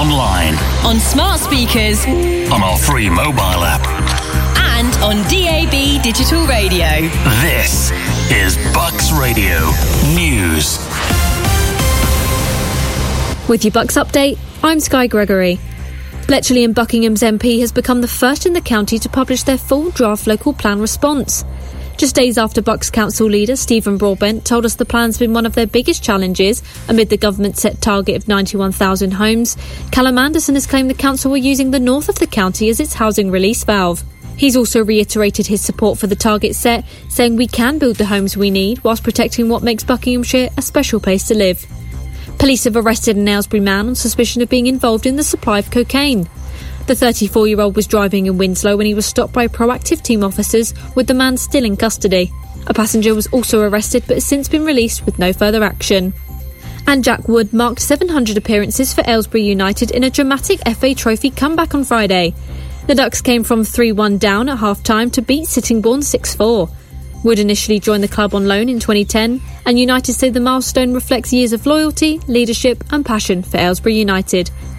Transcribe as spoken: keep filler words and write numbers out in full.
online, on smart speakers, on our free mobile app, and on D A B digital radio. This is Bucks Radio News. With your Bucks update, I'm Sky Gregory. Bletchley and Buckingham's M P has become the first in the county to publish their full draft local plan response. Just days after Bucks Council leader Stephen Broadbent told us the plan's been one of their biggest challenges amid the government's set target of ninety-one thousand homes, Callum Anderson has claimed the council were using the north of the county as its housing release valve. He's also reiterated his support for the target set, saying we can build the homes we need whilst protecting what makes Buckinghamshire a special place to live. Police have arrested an Aylesbury man on suspicion of being involved in the supply of cocaine. The thirty-four-year-old was driving in Winslow when he was stopped by proactive team officers, with the man still in custody. A passenger was also arrested but has since been released with no further action. And Jack Wood marked seven hundred appearances for Aylesbury United in a dramatic F A Trophy comeback on Friday. The Ducks came from three one down at half-time to beat Sittingbourne six four. Wood initially joined the club on loan in twenty ten, and United say the milestone reflects years of loyalty, leadership and passion for Aylesbury United.